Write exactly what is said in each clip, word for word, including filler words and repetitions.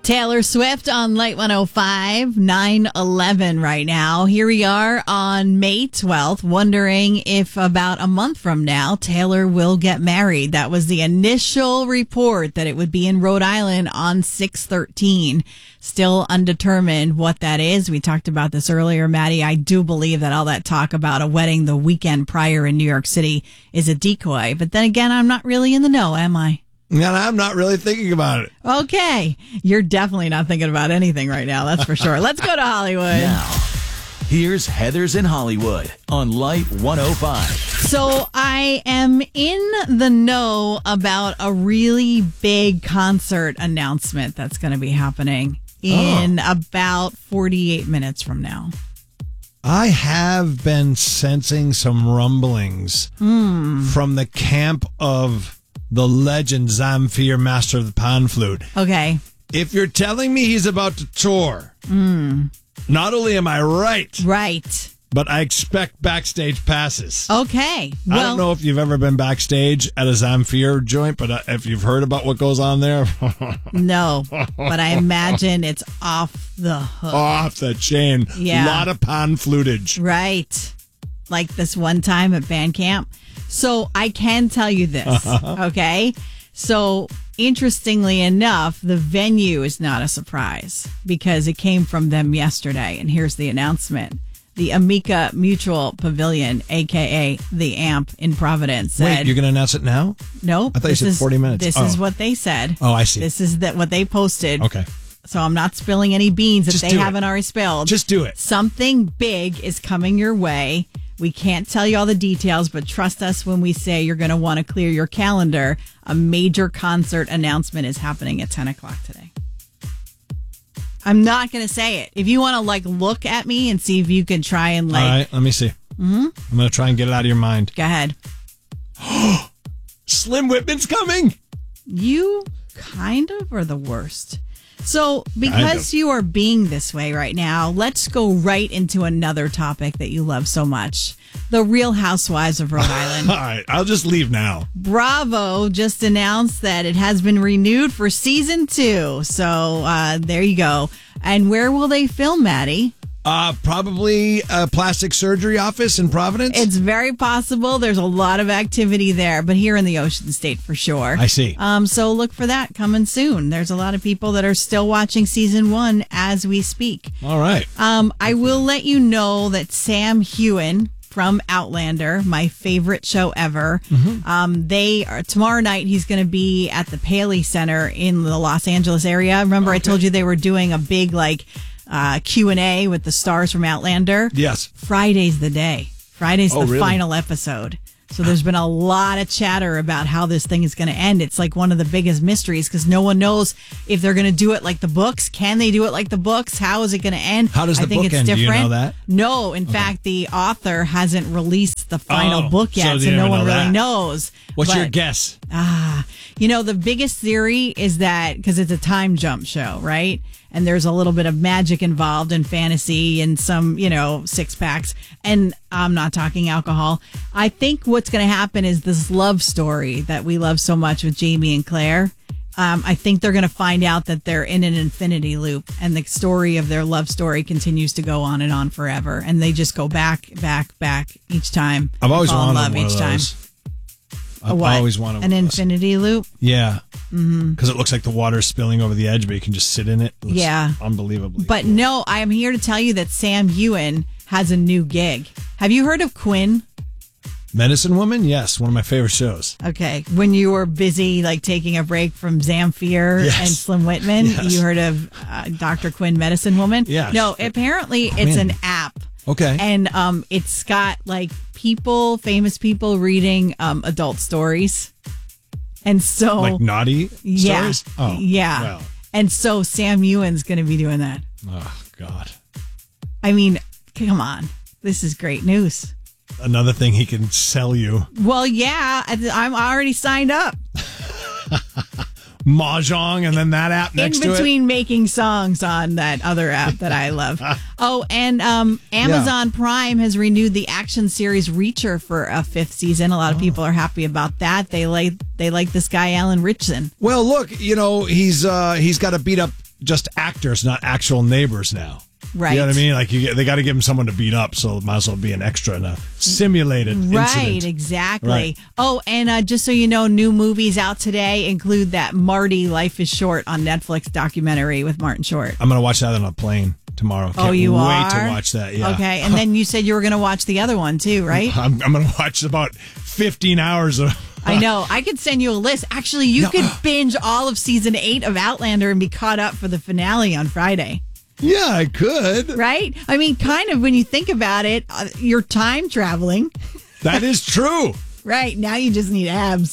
Taylor Swift on Light one oh five, nine eleven right now. Here we are on May twelfth, wondering if about a month from now, Taylor will get married. That was the initial report that it would be in Rhode Island on six thirteen. Still undetermined what that is. We talked about this earlier, Maddie. I do believe that all that talk about a wedding the weekend prior in New York City is a decoy. But then again, I'm not really in the know, am I? And I'm not really thinking about it. Okay. You're definitely not thinking about anything right now. That's for sure. Let's go to Hollywood. Now, here's Heather's in Hollywood on Light one oh five. So I am in the know about a really big concert announcement that's going to be happening in oh. about forty-eight minutes from now. I have been sensing some rumblings mm. from the camp of the legend Zamfir, master of the pan flute. Okay. If you're telling me he's about to tour, mm. not only am I right, right, but I expect backstage passes. Okay. Well, I don't know if you've ever been backstage at a Zamfir joint, but uh, if you've heard about what goes on there. No, but I imagine it's off the hook. Off the chain. Yeah. A lot of pan flutage. Right. Like this one time at band camp. So I can tell you this, okay? So interestingly enough, the venue is not a surprise because it came from them yesterday. And here's the announcement. The Amica Mutual Pavilion, a k a the A M P in Providence, said... Wait, you're going to announce it now? Nope. I thought you said forty minutes. This oh. is what they said. Oh, I see. This is that what they posted. Okay. So I'm not spilling any beans that Just they do haven't it. already spilled. Just do it. Something big is coming your way. We can't tell you all the details, but trust us when we say you're going to want to clear your calendar. A major concert announcement is happening at ten o'clock today. I'm not going to say it. If you want to like look at me and see if you can try and like... All right, let me see. Mm-hmm. I'm going to try and get it out of your mind. Go ahead. Slim Whitman's coming. You kind of are the worst. So because you are being this way right now, let's go right into another topic that you love so much. The Real Housewives of Rhode Island. All right, I'll just leave now. Bravo just announced that it has been renewed for season two. So uh, there you go. And where will they film, Maddie? Uh, probably a plastic surgery office in Providence. It's very possible. There's a lot of activity there, but here in the Ocean State for sure. I see. Um, so look for that coming soon. There's a lot of people that are still watching season one as we speak. All right. Um, I will let you know that Sam Heughan from Outlander, my favorite show ever. Mm-hmm. Um, they are tomorrow night. He's going to be at the Paley Center in the Los Angeles area. Remember, okay. I told you they were doing a big like uh, Q and A with the stars from Outlander. Yes. Friday's the day. Friday's oh, the really? final episode. So there's been a lot of chatter about how this thing is going to end. It's like one of the biggest mysteries because no one knows if they're going to do it like the books. Can they do it like the books? How is it going to end? How does the I think book it's end? different. Do you know that? No, in okay. fact, the author hasn't released the final oh, book yet, so, so no one know really that. knows. What's but, your guess? Ah, you know, the biggest theory is that because it's a time jump show, right? And there's a little bit of magic involved in fantasy and some, you know, six packs. And I'm not talking alcohol. I think what's going to happen is this love story that we love so much with Jamie and Claire. Um, I think they're going to find out that they're in an infinity loop and the story of their love story continues to go on and on forever. And they just go back, back, back each time. I've always fall in wanted love one each of those. time. I've A what? always wanted an one of infinity those. loop. Yeah, because mm-hmm. it looks like the water's spilling over the edge, but you can just sit in it. It looks yeah, unbelievably. But cool. no, I am here to tell you that Sam Heughan has a new gig. Have you heard of Quinn? Medicine Woman? Yes, one of my favorite shows. Okay, when you were busy like taking a break from Zamfir yes. and Slim Whitman, yes. you heard of uh, Doctor Quinn, Medicine Woman? Yes. No, apparently it's an app. Okay. And um, it's got like people, famous people reading um, adult stories. And so... Like naughty yeah, stories? Oh, yeah. well. And so Sam Heughan's going to be doing that. Oh, God. I mean, come on. This is great news. Another thing he can sell you. Well, yeah, I'm already signed up. Mahjong and then that app next in to it. between making songs on that other app that I love. Oh, and um, Amazon yeah. Prime has renewed the action series Reacher for a fifth season. A lot of oh. people are happy about that. They like they like this guy Alan Ritchson. Well, look, you know he's uh, he's got a beat up just actors, not actual neighbors now. Right. You know what I mean? Like you, they got to give them someone to beat up, so it might as well be an extra in a simulated right, incident. Exactly. Right. Oh, and uh, just so you know, new movies out today include that Marty Life is Short on Netflix documentary with Martin Short. I'm going to watch that on a plane tomorrow. Can't oh, you wait are? to watch that. Yeah. Okay, and then you said you were going to watch the other one too, right? I'm, I'm going to watch about fifteen hours of. I know. I could send you a list. Actually, you No. could binge all of season eight of Outlander and be caught up for the finale on Friday. Yeah, I could. Right? I mean, kind of when you think about it, uh, you're time traveling. That is true. Right. Now you just need abs.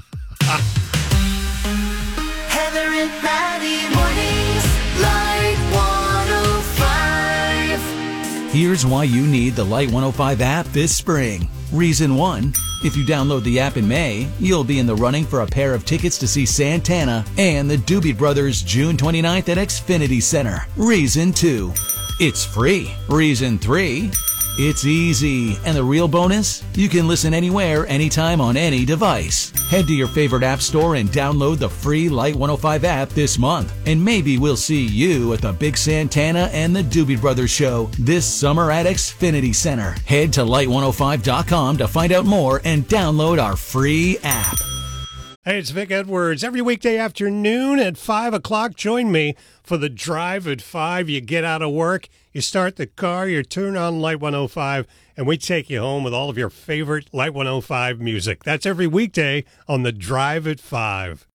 Heather and Maddie mornings, Light one oh five. Here's why you need the Light one oh five app this spring. Reason one, if you download the app in May, you'll be in the running for a pair of tickets to see Santana and the Doobie Brothers June twenty-ninth at Xfinity Center. Reason two, it's free. Reason three, it's easy. And the real bonus? You can listen anywhere, anytime on any device. Head to your favorite app store and download the free Light one oh five app this month. And maybe we'll see you at the Big Santana and the Doobie Brothers show this summer at Xfinity Center. Head to light one oh five dot com to find out more and download our free app. Hey, it's Vic Edwards. Every weekday afternoon at five o'clock, join me for the Drive at five. You get out of work, you start the car, you turn on Light one oh five, and we take you home with all of your favorite Light one oh five music. That's every weekday on the Drive at five.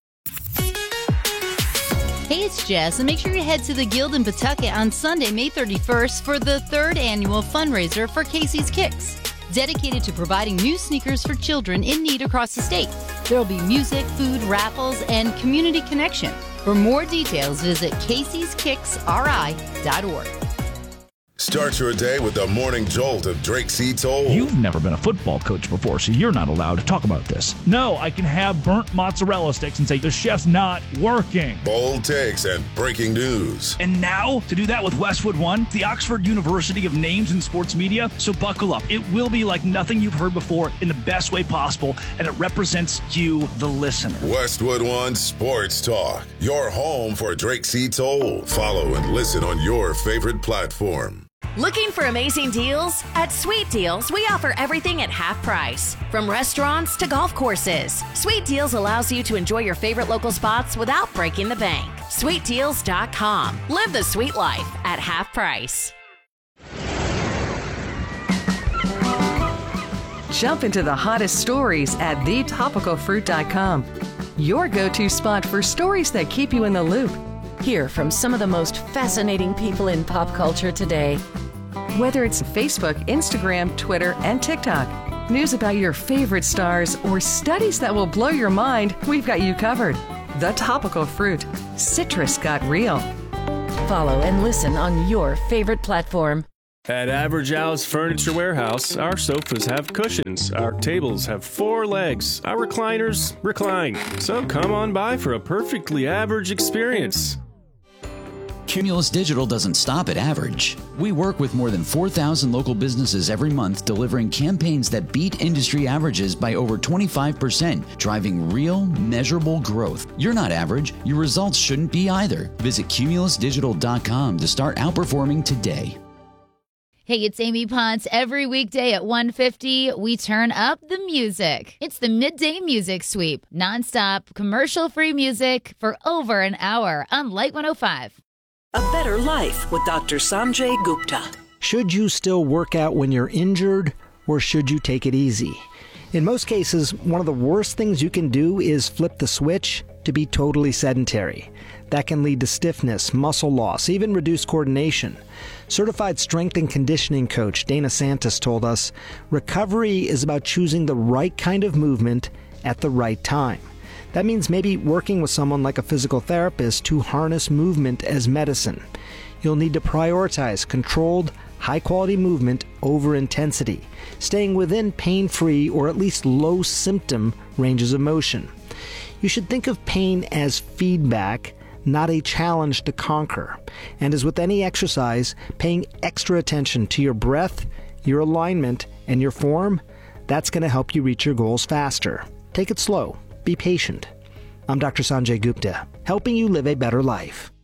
Hey, it's Jess, and make sure you head to the Guild in Pawtucket on Sunday, May thirty-first for the third annual fundraiser for Casey's Kicks, dedicated to providing new sneakers for children in need across the state. There will be music, food, raffles, and community connection. For more details, visit caseys kicks r i dot org. Start your day with the morning jolt of Drake C. Toll. You've never been a football coach before, so you're not allowed to talk about this. No, I can have burnt mozzarella sticks and say the chef's not working. Bold takes and breaking news. And now, to do that with Westwood One, the Oxford University of Names in Sports Media. So buckle up. It will be like nothing you've heard before in the best way possible, and it represents you, the listener. Westwood One Sports Talk. Your home for Drake C. Toll. Follow and listen on your favorite platform. Looking for amazing deals? At Sweet Deals, we offer everything at half price. From restaurants to golf courses, Sweet Deals allows you to enjoy your favorite local spots without breaking the bank. sweet deals dot com. Live the sweet life at half price. Jump into the hottest stories at the topical fruit dot com. Your go-to spot for stories that keep you in the loop. Hear from some of the most fascinating people in pop culture today. Whether it's Facebook, Instagram, Twitter, and TikTok, news about your favorite stars, or studies that will blow your mind, we've got you covered. The Topical Fruit. Citrus got real. Follow and listen on your favorite platform. At Average House Furniture Warehouse, our sofas have cushions, our tables have four legs, our recliners recline. So come on by for a perfectly average experience. Cumulus Digital doesn't stop at average. We work with more than four thousand local businesses every month, delivering campaigns that beat industry averages by over twenty-five percent, driving real, measurable growth. You're not average. Your results shouldn't be either. Visit cumulus digital dot com to start outperforming today. Hey, it's Amy Ponce. Every weekday at one fifty, we turn up the music. It's the Midday Music Sweep. Nonstop, commercial-free music for over an hour on Light one oh five. A Better Life with Doctor Sanjay Gupta. Should you still work out when you're injured, or should you take it easy? In most cases, one of the worst things you can do is flip the switch to be totally sedentary. That can lead to stiffness, muscle loss, even reduced coordination. Certified strength and conditioning coach Dana Santos told us, recovery is about choosing the right kind of movement at the right time. That means maybe working with someone like a physical therapist to harness movement as medicine. You'll need to prioritize controlled, high-quality movement over intensity, staying within pain-free or at least low-symptom ranges of motion. You should think of pain as feedback, not a challenge to conquer. And as with any exercise, paying extra attention to your breath, your alignment, and your form, that's going to help you reach your goals faster. Take it slow. Be patient. I'm Doctor Sanjay Gupta, helping you live a better life.